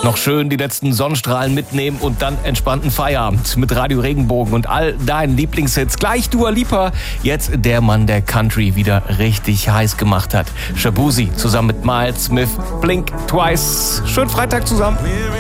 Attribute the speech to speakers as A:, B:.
A: Noch schön die letzten Sonnenstrahlen mitnehmen und dann entspannten Feierabend mit Radio Regenbogen und all deinen Lieblingshits. Gleich Dua Lipa, jetzt der Mann, der Country wieder richtig heiß gemacht hat. Shaboozey zusammen mit Miles Smith, Blink Twice. Schönen Freitag zusammen.